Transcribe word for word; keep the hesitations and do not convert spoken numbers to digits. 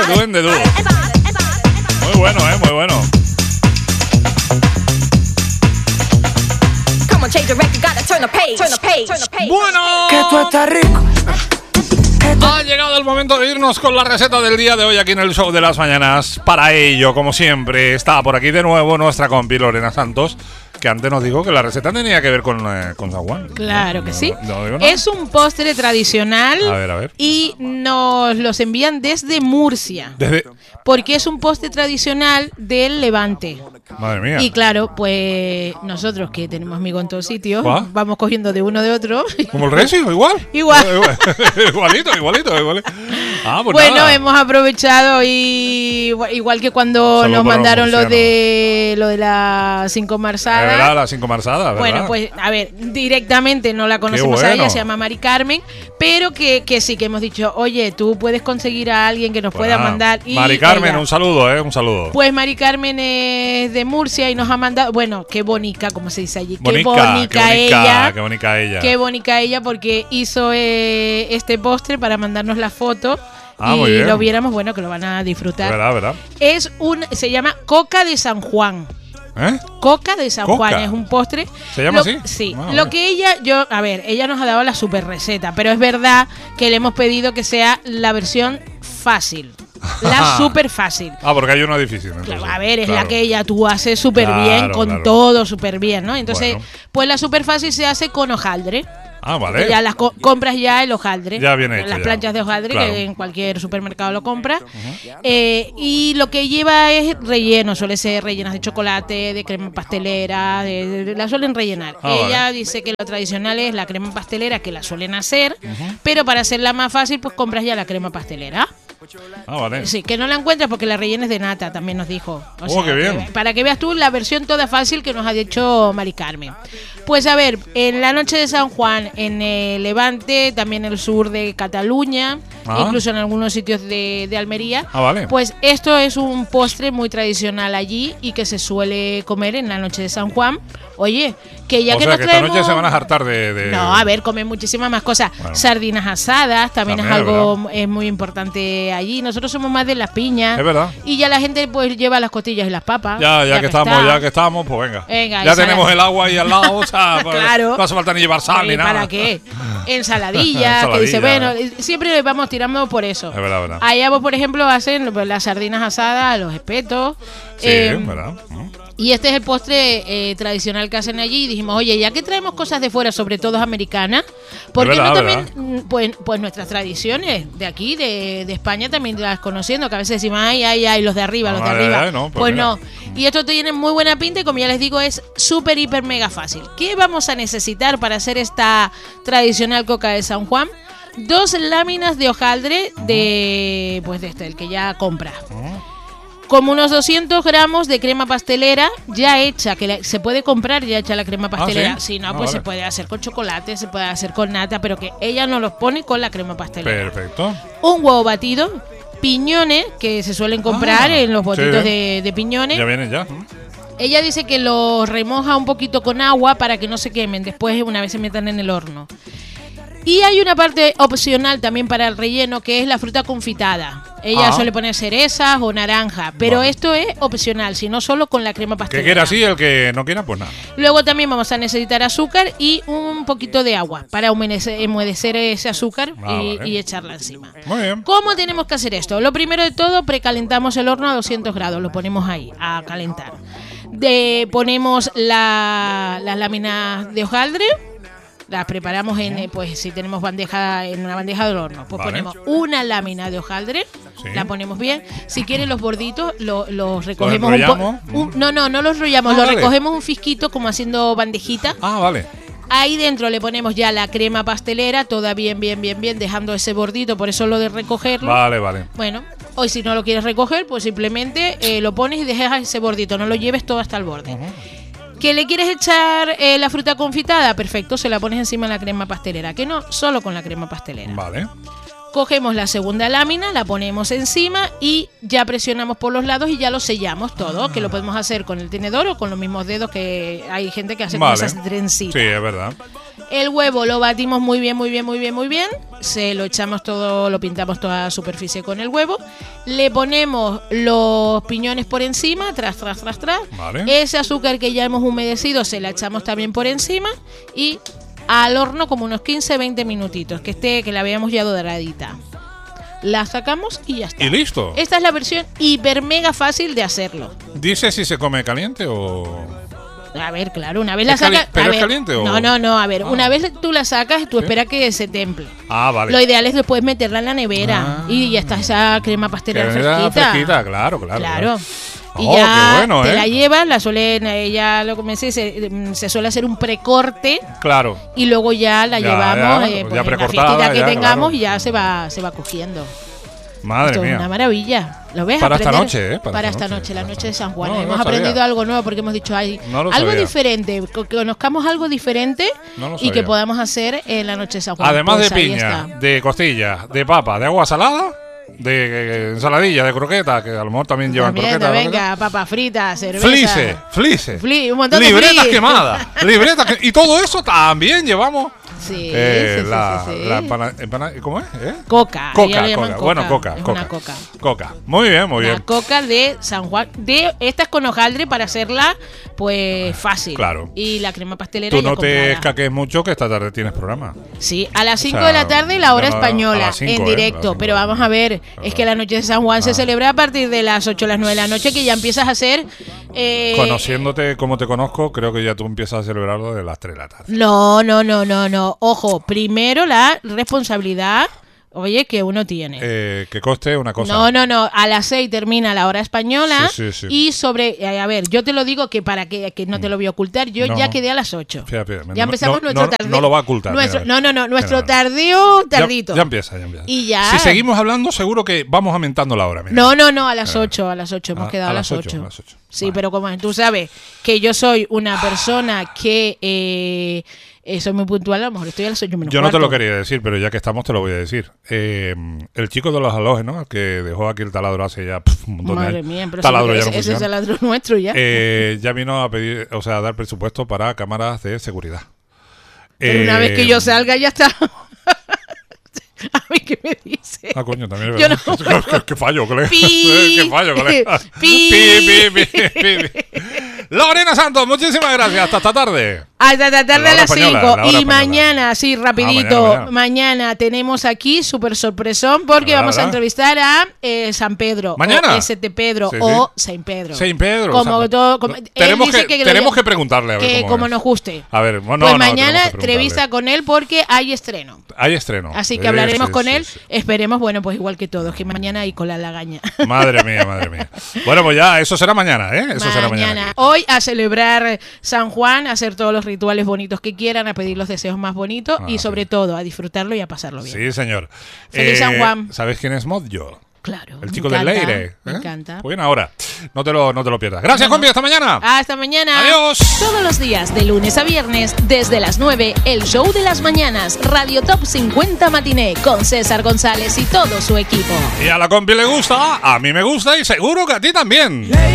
do and the do. Muy bueno, eh, muy bueno. Bueno, que tú estás rico. ha llegado el momento de irnos con la receta del día de hoy aquí en el Show de las Mañanas. Para ello, como siempre, está por aquí de nuevo nuestra compi Lorena Santos, que antes nos dijo que la receta tenía que ver con, eh, con San Juan. Claro que no, sí. No, no digo nada. Es un postre tradicional. A ver, a ver. Y nos los envían desde Murcia. Desde... Porque es un postre tradicional del Levante. Madre mía. Y claro, pues nosotros que tenemos amigos en todos sitios, ¿Cuá? vamos cogiendo de uno de otro. ¿Como el Recio? ¿Igual? Igual. igualito, igualito, igualito. Ah, pues bueno, nada. hemos aprovechado y igual que cuando Solo nos por mandaron lo promoción, de lo de la cinco Es marsada. verdad, las cinco marzadas, ¿verdad? Bueno, pues a ver, directamente no la conocemos bueno. a ella, se llama Mari Carmen, pero que, que sí que hemos dicho, oye, tú puedes conseguir a alguien que nos Pues pueda nada. mandar. Y Mari Carmen, ella, un saludo, ¿eh? Un saludo. Pues Mari Carmen es de Murcia y nos ha mandado, bueno, qué bonita, como se dice allí, Bonica, qué bonita qué bonica, ella. Qué bonita ella. Qué bonita ella porque hizo eh, este postre para mandarnos la foto. Ah, y muy bien. lo viéramos, bueno, que lo van a disfrutar. ¿Verdad, verdad? Es un, se llama Coca de San Juan. ¿Eh? Coca de San Coca. Juan es un postre. ¿Se llama Lo- así? Sí. Ah, lo vale. que ella, yo, a ver, ella nos ha dado la super receta, pero es verdad que le hemos pedido que sea la versión fácil. La super fácil. Ah, porque hay una difícil. Claro, entonces. a ver, es Claro. la que ella tú haces súper Claro, bien, con claro. todo súper bien, ¿no? Entonces, Bueno. pues la super fácil se hace con hojaldre. Ah, vale. Ya las co- compras ya el hojaldre. Ya viene hecho, Las ya. planchas de hojaldre, Claro. que en cualquier supermercado lo compras. Eh, y lo que lleva es relleno. Suele ser rellenas de chocolate, de crema pastelera. De, de- la suelen rellenar. Ah, Ella vale. dice que lo tradicional es la crema pastelera, que la suelen hacer. Pero para hacerla más fácil, pues compras ya la crema pastelera. Ah, vale. Sí, que no la encuentras porque la rellenes de nata, también nos dijo. O Oh, qué bien. que- para que veas tú la versión toda fácil que nos ha dicho Mari Carmen. Pues a ver, en la noche de San Juan, en el Levante, también en el sur de Cataluña, Ah. incluso en algunos sitios de, de Almería, Ah, vale. pues esto es un postre muy tradicional allí y que se suele comer en la noche de San Juan. Oye, que ya o que sea, nos que esta traemos... noche se van a hartar de... de- No, a ver, comen muchísimas más cosas. Bueno. Sardinas asadas también, También, es algo ¿verdad? es muy importante allí. Nosotros somos más de las piñas. Es verdad. Y ya la gente pues lleva las costillas y las papas. Ya, ya, que estamos, está. ya que estamos, pues venga. Venga, ya y tenemos sal- el agua ahí al lado, o sea, pues, Claro. no hace falta ni llevar sal ¿Y ni nada. ¿Para qué? Ensaladilla, que dice, Ensaladilla. bueno, siempre le vamos tirando por eso. Es verdad, verdad. Allá, pues, por ejemplo, hacen pues, las sardinas asadas, los espetos. Sí, eh, verdad. Mm. Y este es el postre eh, tradicional que hacen allí. Y dijimos, oye, ya que traemos cosas de fuera, sobre todo americanas, ¿por qué verdad, no verdad. también, mm, pues, pues nuestras tradiciones de aquí, de, de España, también las conociendo? Que a veces decimos, ay, ay, ay, los de arriba, los de Ay, arriba. ay, no, pues pues mira. no. Y esto tiene muy buena pinta y como ya les digo, es súper, hiper, mega fácil. ¿Qué vamos a necesitar para hacer esta tradicional coca de San Juan? Dos láminas de hojaldre de, pues de este, el que ya compras. Como unos doscientos gramos de crema pastelera ya hecha, que la- se puede comprar ya hecha la crema pastelera. ¿sí? Si no, Ah, pues vale. se puede hacer con chocolate, se puede hacer con nata, pero que ella nos los pone con la crema pastelera. Perfecto. Un huevo batido, piñones, que se suelen comprar Ah, en los botitos sí. de, de piñones. Ya vienen ya. Ella dice que los remoja un poquito con agua para que no se quemen después una vez se metan en el horno. Y hay una parte opcional también para el relleno que es la fruta confitada. Ella Ah. suele poner cerezas o naranja, pero Vale. esto es opcional, sino solo con la crema Que pastelera. quiera así, el que no quiera, pues nada. Luego también vamos a necesitar azúcar y un poquito de agua para humedecer, humedecer ese azúcar Ah, y, vale. y echarla encima. Muy bien. ¿Cómo tenemos que hacer esto? Lo primero de todo, precalentamos el horno a doscientos grados, lo ponemos ahí a calentar. De, ponemos la- las láminas de hojaldre, las preparamos en, eh, pues si tenemos bandeja, en una bandeja del horno, pues Vale. ponemos una lámina de hojaldre, Sí. la ponemos bien. Si quieren los borditos, lo- los recogemos un enrollamos? po- un- No, no, no los enrollamos, Ah, los vale. recogemos un fisquito como haciendo bandejita. Ah, vale. Ahí dentro le ponemos ya la crema pastelera, toda bien, bien, bien, bien, dejando ese bordito, por eso lo de recogerlo. Vale, vale. Bueno, hoy si no lo quieres recoger, pues simplemente eh, lo pones y dejas ese bordito, no lo lleves todo hasta el borde. ¿Que le quieres echar eh, la fruta confitada? Perfecto, se la pones encima de la crema pastelera. Que no, solo con la crema pastelera. Vale. Cogemos la segunda lámina, la ponemos encima y ya presionamos por los lados y ya lo sellamos todo, que lo podemos hacer con el tenedor o con los mismos dedos, que hay gente que hace Vale. con esas trencitas. Sí, es verdad. El huevo lo batimos muy bien, muy bien, muy bien, muy bien. Se lo echamos todo, lo pintamos toda la superficie con el huevo. Le ponemos los piñones por encima, tras, tras, tras, tras. Vale. Ese azúcar que ya hemos humedecido se la echamos también por encima y al horno como unos quince a veinte minutitos, que esté, que la veamos ya doradita. La sacamos y ya está. Y listo. Esta es la versión hiper mega fácil de hacerlo. ¿Dice si se come caliente o...? A ver, claro, una vez la ¿Es cali- sacas... pero a es ver, caliente o...? No, no, no, a ver, Ah. una vez tú la sacas, tú ¿Sí? esperas que se temple. Ah, vale. Lo ideal es después meterla en la nevera Ah. y ya está esa crema pastelera Que era fresquita. fresquita, claro, claro. Claro. Y Oh, ya qué bueno, te ¿eh? la llevas, la suelen, ella lo comencé, se, se suele hacer un precorte Claro. y luego ya la Ya, llevamos ya, eh, ya pues, en la precortada, fiestita que ya, tengamos claro. y ya se va, se va cogiendo. Madre Esto es mía. una maravilla. ¿Lo ves? Para esta Aprender- noche, ¿eh? Para Para, esta esta noche, noche, la para noche de esta San Juan. No, no Hemos sabía. aprendido algo nuevo porque hemos dicho, ay, No lo algo sabía. diferente, que conozcamos algo diferente No lo y que sabía. podamos hacer en la noche de San Juan. Además Pues de ahí piña, está. de costilla, de papa, de agua salada, de eh, ensaladilla, de croqueta, que a lo mejor también llevan También, croqueta. venga, papas fritas, cerveza. Flice, flice. Fli- un montón de libretas fli. quemadas. libretas que- y todo eso también llevamos. Sí, eh, sí, sí, la, sí, sí. la empana- empana- ¿Cómo es? ¿Eh? Coca. Coca, ellos le llaman coca. Bueno, coca, Es coca. una coca. Coca. Muy bien, muy Una bien. coca de San Juan. De estas con hojaldre para hacerla, pues fácil. Claro. Y la crema pastelera Tú ya no te comprada. escaques mucho que esta tarde tienes programa. Sí, a las cinco sea, de la tarde la hora ya no- española, a las cinco, en ¿eh? directo. A las cinco. Pero vamos a ver, es que la noche de San Juan se Ah. celebra a partir de las ocho o las nueve de la noche, que ya empiezas a hacer... eh, Conociéndote como te conozco, creo que ya tú empiezas a celebrarlo de las tres de la tarde. No, no, no, no, no. Ojo, primero la responsabilidad, oye, que uno tiene. Eh, que coste una cosa. No, no, no. A las seis termina la hora española. Sí, sí, sí. Y sobre. eh, A ver, yo te lo digo que para que, que no te lo voy a ocultar, yo No. ya quedé a las ocho. Fíjate, fíjate, Ya no- empezamos no- nuestro no- tardeo. no lo va a ocultar, Nuestro- mira, no, no, no. Nuestro mira. tardeo Ya- tardito. Ya, empieza, ya empieza. Y ya. Si seguimos hablando, seguro que vamos aumentando la hora. Mira. No, no, no, a las Ah. ocho, a las ocho, hemos A- quedado a a las las ocho, ocho. a las ocho. Sí, Vale. pero como tú sabes que yo soy una persona que eh, eh, soy muy puntual, a lo mejor estoy a las ocho menos Yo no te lo cuarto. quería decir, pero ya que estamos te lo voy a decir. Eh, el chico de los halógenos, el que dejó aquí el taladro hace ya pf, un montón de Madre años. mía, pero taladro sí, ya no ese, ese es el funciona. taladro nuestro ya. Eh, ya vino a pedir, o sea, a dar presupuesto para cámaras de seguridad. Pero una Eh, vez que yo salga ya está. A mí qué me dice. Ah, coño, también es Yo verdad. no ¿Qué, qué- qué fallo, colega. Pi. Qué fallo, colega. Pi. Pi, pi, pi, pi, pi. Lorena Santos, muchísimas gracias. Hasta esta tarde. Hasta esta tarde La a hora las española, cinco. la hora Y española. mañana, sí, rapidito. Ah, mañana, mañana, mañana. tenemos aquí súper sorpresón porque ¿Verdad, vamos a verdad? entrevistar a eh, San Pedro. ¿Mañana? O S T Pedro. Sí, o sí. Saint Pedro. Saint Pedro. Como o sea, todo, como- él tenemos dice que, que lo tenemos llama- que preguntarle a ver Que cómo como es. nos guste. A ver, bueno, Pues no, mañana tenemos que preguntarle. entrevista con él porque hay estreno. Hay estreno. Así que Sí, hablaremos sí, con sí, él. sí. Esperemos, bueno, pues igual que todos, que mañana hay cola en la gaña. Madre mía, madre mía. Bueno, pues ya, eso será mañana, ¿eh? Eso será mañana. aquí. Hoy a celebrar San Juan, a hacer todos los rituales bonitos que quieran, a pedir los deseos más bonitos Ah, y sobre sí. todo a disfrutarlo y a pasarlo bien. Sí, señor. Feliz San Juan. ¿Sabes quién es Modjo? Claro. El me chico del encanta, Leire. Me ¿eh? encanta. Pues bien, ahora. No te lo, no te lo pierdas. Gracias, No, no. compi. Hasta mañana. Hasta mañana. Adiós. Todos los días, de lunes a viernes, desde las nueve, el show de las mañanas, Radio Top cincuenta Matiné, con César González y todo su equipo. Y a la compi le gusta, a mí me gusta y seguro que a ti también.